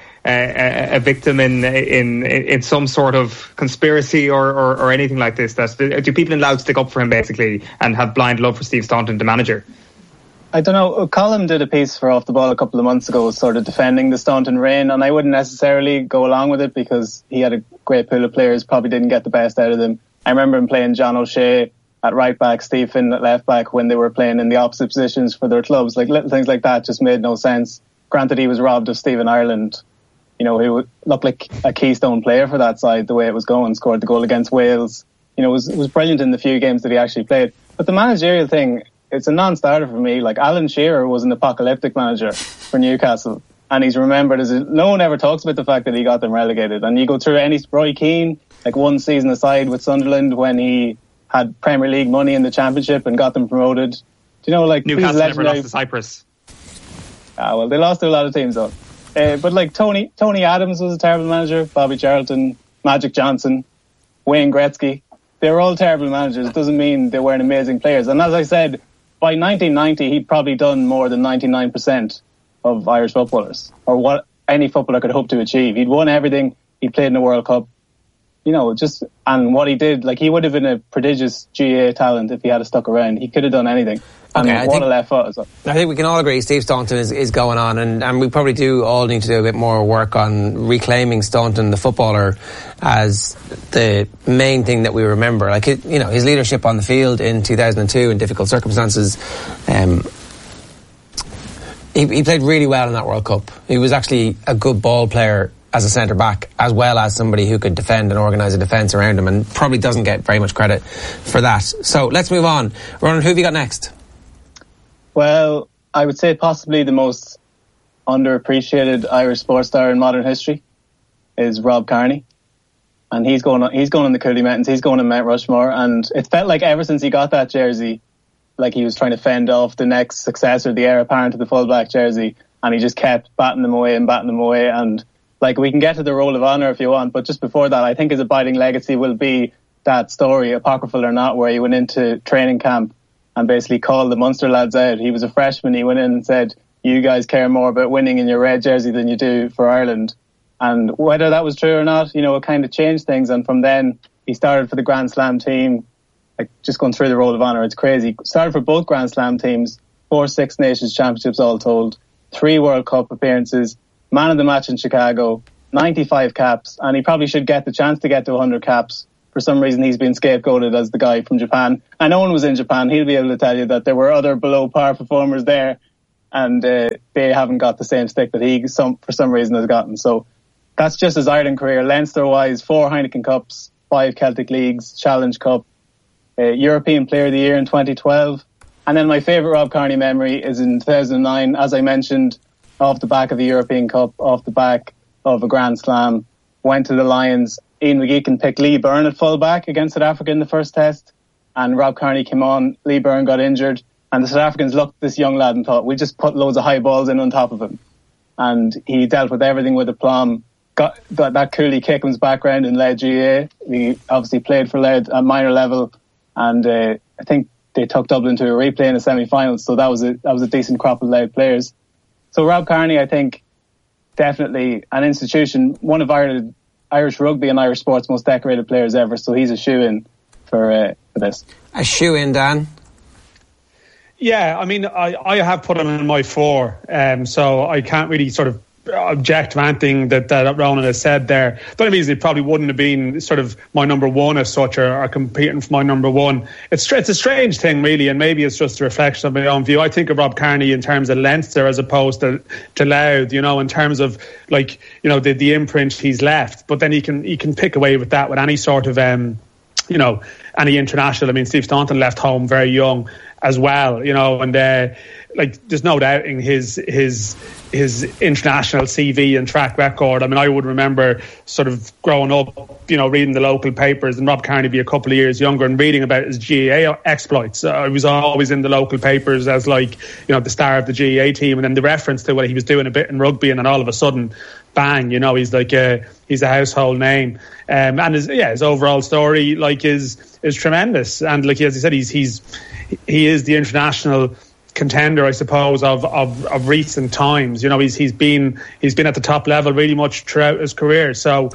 a victim in some sort of conspiracy or anything like this? Do people in Louth stick up for him basically and have blind love for Steve Staunton, the manager? I don't know. Colin did a piece for Off the Ball a couple of months ago, sort of defending the Staunton reign, and I wouldn't necessarily go along with it because he had a great pool of players, probably didn't get the best out of them. I remember him playing John O'Shea at right back, Steve Finn at left back when they were playing in the opposite positions for their clubs. Little things like that just made no sense. Granted, he was robbed of Stephen Ireland, who looked like a keystone player for that side the way it was going, scored the goal against Wales. Was brilliant in the few games that he actually played. But the managerial thing, it's a non-starter for me. Alan Shearer was an apocalyptic manager for Newcastle, and he's remembered as no one ever talks about the fact that he got them relegated. And you go through Roy Keane, one season aside with Sunderland when he had Premier League money in the Championship and got them promoted. Do you know, Newcastle never lost to Cyprus. Well, they lost to a lot of teams though. But Tony Adams was a terrible manager. Bobby Charlton, Magic Johnson, Wayne Gretzky. They were all terrible managers. It doesn't mean they weren't amazing players. And as I said, by 1990, he'd probably done more than 99% of Irish footballers, or what any footballer could hope to achieve. He'd won everything. He played in the World Cup. And what he did, he would have been a prodigious GA talent if he had stuck around. He could have done anything. And a left foot as well. I think we can all agree Steve Staunton is going on, and we probably do all need to do a bit more work on reclaiming Staunton, the footballer, as the main thing that we remember. His leadership on the field in 2002 in difficult circumstances. He played really well in that World Cup. He was actually a good ball player as a centre-back, as well as somebody who could defend and organise a defence around him, and probably doesn't get very much credit for that. So let's move on. Ronan, who have you got next? Well, I would say possibly the most underappreciated Irish sports star in modern history is Rob Kearney. and he's going on the Cooley Mountains, he's going on Mount Rushmore, and it felt like ever since he got that jersey, like he was trying to fend off the next successor, the heir apparent to the fullback jersey, and he just kept batting them away, and like, we can get to the Roll of Honour if you want, but just before that, I think his abiding legacy will be that story, apocryphal or not, where he went into training camp and basically called the Munster lads out. He was a freshman, he went in and said, you guys care more about winning in your red jersey than you do for Ireland. And whether that was true or not, you know, it kind of changed things, and from then he started for the Grand Slam team. Like, just going through the Roll of Honour, it's crazy. Started for both Grand Slam teams, 4 Six Nations championships all told, 3 World Cup appearances, man of the match in Chicago, 95 caps, and he probably should get the chance to get to 100 caps. For some reason, he's been scapegoated as the guy from Japan. And Owen was in Japan. He'll be able to tell you that there were other below par performers there, and they haven't got the same stick that he, for some reason, has gotten. So that's just his Ireland career. Leinster-wise, 4 Heineken Cups, 5 Celtic Leagues, Challenge Cup, European Player of the Year in 2012. And then my favourite Rob Kearney memory is in 2009, as I mentioned, off the back of the European Cup, off the back of a Grand Slam, went to the Lions. Ian McGeechan picked Lee Byrne at fullback against South Africa in the first test, and Rob Kearney came on. Lee Byrne got injured, and the South Africans looked at this young lad and thought, we just put loads of high balls in on top of him. And he dealt with everything with aplomb. Got that Cooley Kickham's background in Louth GAA. He obviously played for Louth at minor level, and I think they took Dublin to a replay in the semi-finals, so that was a decent crop of Louth players. So Rob Kearney, I think, definitely an institution, one of Irish rugby and Irish sports' most decorated players ever, so he's a shoe-in for this. A shoe-in, Dan? Yeah, I mean, I have put him in my 4, so I can't really sort of object to anything that Ronan has said there. The only reason he probably wouldn't have been sort of my number 1 as such, or competing for my number 1. It's a strange thing, really, and maybe it's just a reflection of my own view. I think of Rob Kearney in terms of Leinster as opposed to Louth, you know, in terms of, like, you know, the imprint he's left. But then he can pick away with that with any sort of, you know, any international. I mean, Steve Staunton left home very young as well, you know, and like, there's no doubting his international CV and track record. I mean, I would remember sort of growing up, you know, reading the local papers, and Rob Kearney be a couple of years younger and reading about his GAA exploits. I was always in the local papers as, like, you know, the star of the GAA team, and then the reference to what he was doing a bit in rugby, and then all of a sudden, bang, you know, he's like he's a household name. And his overall story, like, is tremendous. And, like, as I said, he is the international contender, I suppose, of recent times. You know, he's been at the top level really much throughout his career. So,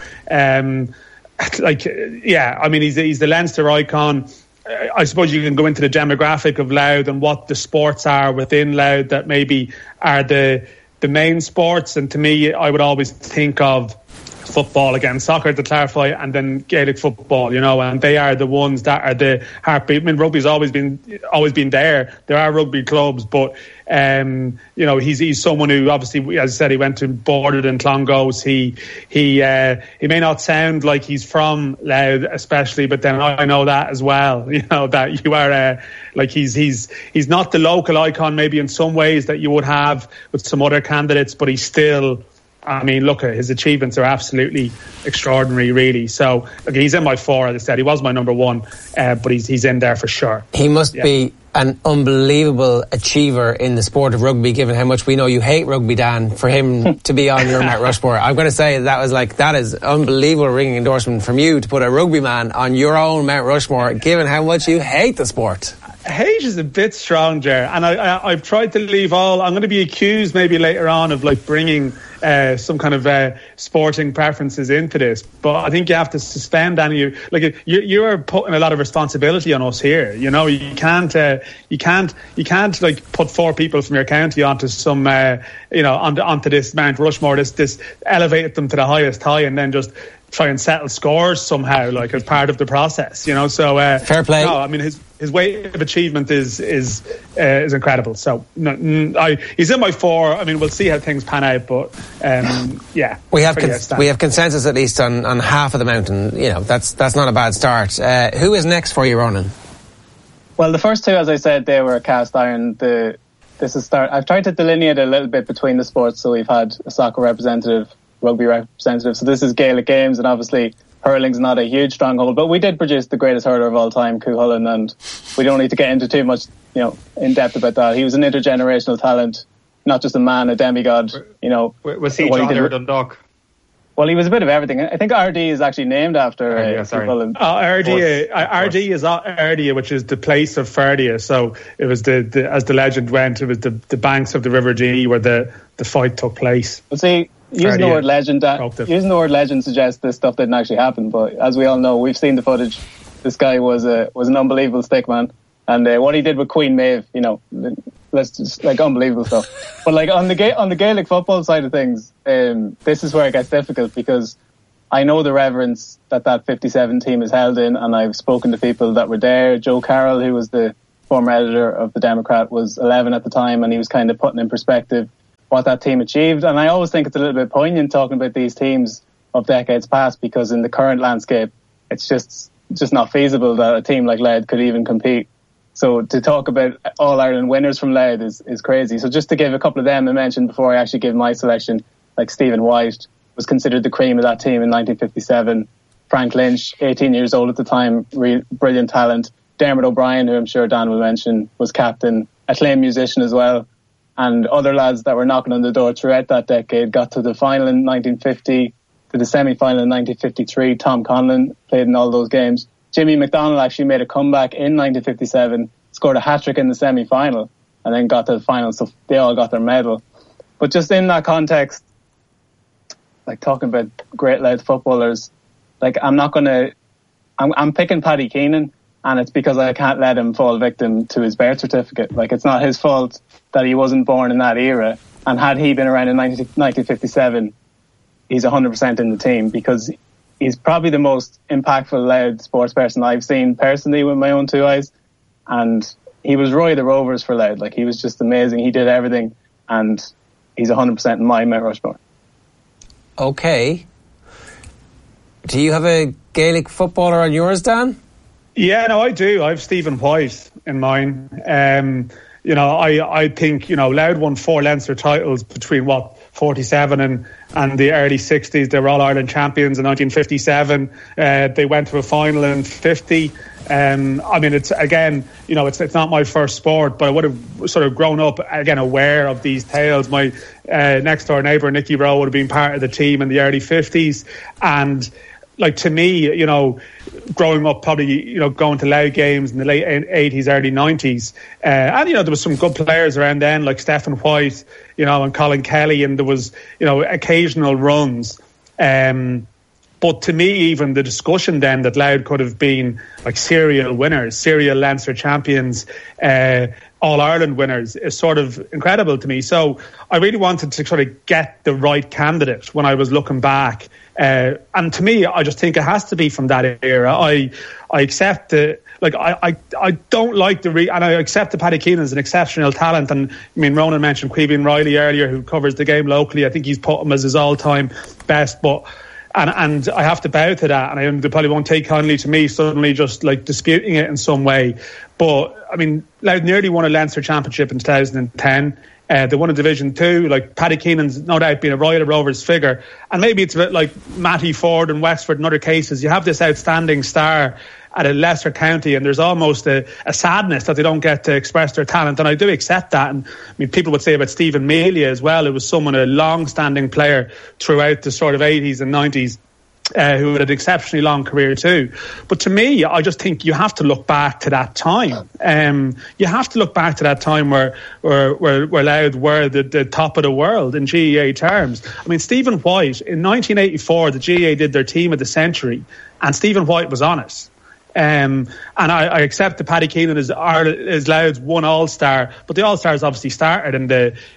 like, yeah, I mean, he's the Leinster icon. I suppose you can go into the demographic of Louth and what the sports are within Louth that maybe are the main sports. And to me, I would always think of football again, soccer to clarify, and then Gaelic football, you know, and they are the ones that are the heartbeat. I mean, rugby's always been there. There are rugby clubs, but you know, he's someone who obviously, as I said, he went to bordered in Clongowes. He may not sound like he's from Louth, especially, but then I know that as well. You know, that you are like he's not the local icon maybe in some ways that you would have with some other candidates, but he's still. I mean, look, his achievements are absolutely extraordinary, really. So, okay, he's in my 4, as I said. He was my number 1, but he's in there for sure. He must be an unbelievable achiever in the sport of rugby, given how much we know you hate rugby, Dan, for him to be on your Mount Rushmore. I'm going to say that is unbelievable ringing endorsement from you to put a rugby man on your own Mount Rushmore, given how much you hate the sport. Hate is a bit strong, Ger, and I've tried to leave all. I'm going to be accused maybe later on of, like, bringing some kind of sporting preferences into this, but I think you have to suspend any. Like, you are putting a lot of responsibility on us here. You know, you can't like put 4 people from your county onto some onto this Mount Rushmore, this elevated them to the highest high, and then just try and settle scores somehow, like, as part of the process, you know. So fair play. No, I mean, his way of achievement is incredible. So he's in my 4. I mean, we'll see how things pan out, but yeah, we have consensus at least on half of the mountain. You know, that's not a bad start. Who is next for you, Ronan? Well, the first 2, as I said, they were a cast iron. I've tried to delineate a little bit between the sports. So we've had a soccer representative rugby representative. So this is Gaelic games, and obviously hurling's not a huge stronghold, but we did produce the greatest hurler of all time, Cú Chulainn, and we don't need to get into too much, in depth about that. He was an intergenerational talent, not just a man, a demigod. Was he John or Dundalk? Well, he was a bit of everything. I think Ardee is actually named after Ardee is Ardea, which is the place of Ferdia. So it was as the legend went, it was the banks of the River Dee where the fight took place. But see, using the word legend suggests this stuff didn't actually happen. But as we all know, we've seen the footage. This guy was an unbelievable stickman, and what he did with Queen Maeve, let's just unbelievable stuff. But on the Gaelic football side of things, this is where it gets difficult, because I know the reverence that 57 team is held in, and I've spoken to people that were there. Joe Carroll, who was the former editor of the Democrat, was 11 at the time, and he was kind of putting in perspective what that team achieved. And I always think it's a little bit poignant talking about these teams of decades past, because in the current landscape, it's just not feasible that a team like Louth could even compete. So to talk about All-Ireland winners from Louth is crazy. So just to give a couple of them I mentioned before I actually give my selection, like Stephen White was considered the cream of that team in 1957. Frank Lynch, 18 years old at the time, brilliant talent. Dermot O'Brien, who I'm sure Dan will mention, was captain, acclaimed musician as well. And other lads that were knocking on the door throughout that decade got to the final in 1950, to the semi-final in 1953. Tom Conlon played in all those games. Jimmy McDonald actually made a comeback in 1957, scored a hat-trick in the semi-final, and then got to the final, so they all got their medal. But just in that context, talking about great Louth footballers, I'm picking Paddy Keenan, and it's because I can't let him fall victim to his birth certificate. It's not his fault that he wasn't born in that era, and had he been around in 1957, he's 100% in the team, because he's probably the most impactful Louth sports person I've seen personally with my own two eyes. And he was Roy the Rovers for Louth. He was just amazing. He did everything, and he's 100% in my Mount Rushmore. Okay. Do you have a Gaelic footballer on yours, Dan? Yeah, no, I do. I have Stephen White in mine. I think, Louth won 4 Leinster titles between 47 and the early 60s. They were All-Ireland champions in 1957. They went to a final in 50. It's not my first sport, but I would have sort of grown up, again, aware of these tales. My next door neighbour, Nicky Rowe, would have been part of the team in the early 50s. And to me, growing up, probably, going to Louth games in the late 80s, early 90s. And there was some good players around then, like Stephen White, and Colin Kelly, and there was, occasional runs. But to me, even the discussion then that Louth could have been serial winners, serial Leinster champions, All-Ireland winners is sort of incredible to me. So I really wanted to sort of get the right candidate when I was looking back. And to me, I just think it has to be from that era. I accept the, I don't like and I accept that Paddy Keenan is an exceptional talent. And Ronan mentioned Queeveen Riley earlier, who covers the game locally. I think he's put him as his all-time best, and I have to bow to that, and they probably won't take kindly to me suddenly just disputing it in some way. But Louth nearly won a Leinster championship in 2010. They won a Division 2. Paddy Keenan's no doubt been a Royal Rovers figure, and maybe it's a bit like Matty Ford and Wexford in other cases. You have this outstanding star at a lesser county, and there's almost a sadness that they don't get to express their talent, and I do accept that. And people would say about Stephen Melia as well. It was a long-standing player throughout the sort of 80s and 90s, who had an exceptionally long career too. But to me, I just think you have to look back to that time. You have to look back to that time where Louth were the top of the world in GAA terms. Stephen White, in 1984, the GAA did their team of the century, and Stephen White was on it. And I accept that Paddy Keenan is Louth's one All-Star, but the All-Stars obviously started in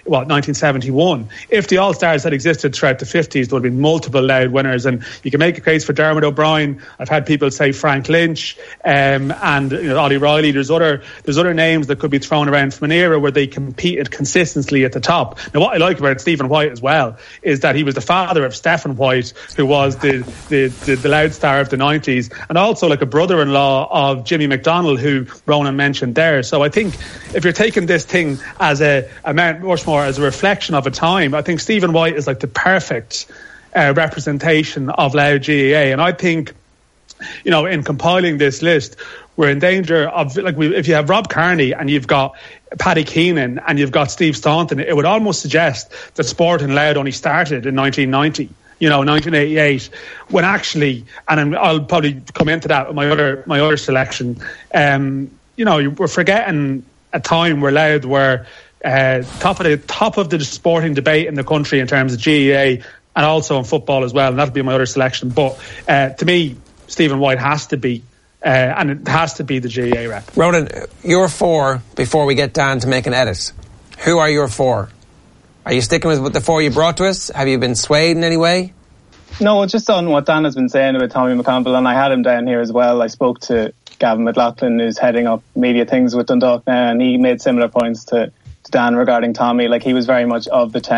1971. If the All-Stars had existed throughout the 50s, there would have been multiple Louth winners, and you can make a case for Dermot O'Brien. I've had people say Frank Lynch, and Ollie Riley. There's other names that could be thrown around from an era where they competed consistently at the top. Now, what I like about Stephen White as well is that he was the father of Stephen White, who was the Louth star of the 90s, and also a brother-in-law of Jimmy McDonald, who Ronan mentioned there. So I think if you're taking this thing as a Mount Rushmore as a reflection of a time, I think Stephen White is the perfect representation of Louth GAA. And I think, you know, in compiling this list, we're in danger of, like, if you have Rob Kearney and you've got Paddy Keenan and you've got Steve Staunton, it would almost suggest that sport in Louth only started in 1990. 1988, when actually, and I'll probably come into that with my other selection. We're forgetting a time where Louth were top of the sporting debate in the country in terms of GAA and also in football as well, and that'll be my other selection. But to me, Stephen White has to be, and it has to be the GAA rep. Ronan, your 4 before we get Dan to make an edit. Who are your 4? Are you sticking with the 4 you brought to us? Have you been swayed in any way? No, just on what Dan has been saying about Tommy McConville, and I had him down here as well. I spoke to Gavin McLaughlin, who's heading up media things with Dundalk now, and he made similar points to Dan regarding Tommy. Like, he was very much of the town.